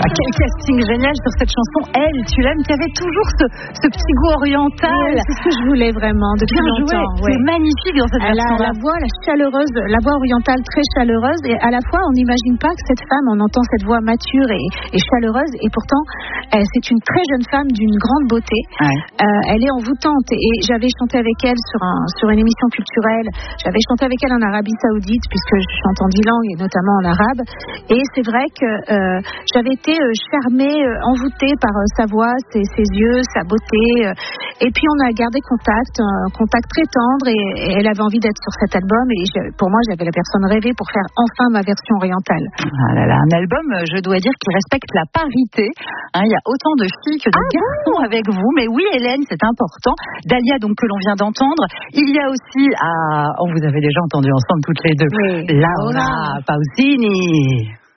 Quel casting génial sur cette chanson. Elle, tu l'aimes, qui avait toujours ce petit goût oriental. Oui, c'est ce que je voulais vraiment depuis longtemps. C'est magnifique dans cette version. La voix, la voix orientale très chaleureuse, et à la fois on n'imagine pas que cette femme, on entend cette voix mature et chaleureuse, et pourtant c'est une très jeune femme d'une grande beauté. Ouais. Elle est envoûtante, et j'avais chanté avec elle sur une émission culturelle. J'avais chanté avec elle en Arabie Saoudite, puisque je chante en 10 langues et notamment en arabe. Et c'est vrai que j'avais été charmée, envoûtée par sa voix, ses yeux, sa beauté. Et puis on a gardé contact, un contact très tendre, et elle avait envie d'être sur cet album. Et pour moi, j'avais la personne rêvée pour faire enfin ma version orientale. Ah là là, un album, je dois dire, qui respecte la parité. Il y a autant de filles que de garçons avec vous. Mais oui, Hélène, c'est important. Dalia, donc, que l'on vient d'entendre. Il y a aussi, vous avez déjà entendu ensemble toutes les deux, oui, Laura Pausini.